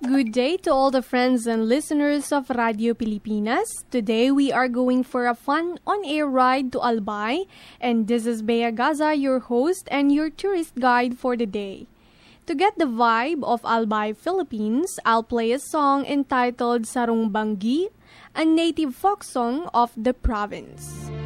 Good day to all the friends and listeners of Radio Pilipinas. Today we are going for a fun on-air ride to Albay, and this is Bea Gaza, your host and your tourist guide for the day. To get the vibe of Albay, Philippines, I'll play a song entitled Sarong Banggi, a native folk song of the province.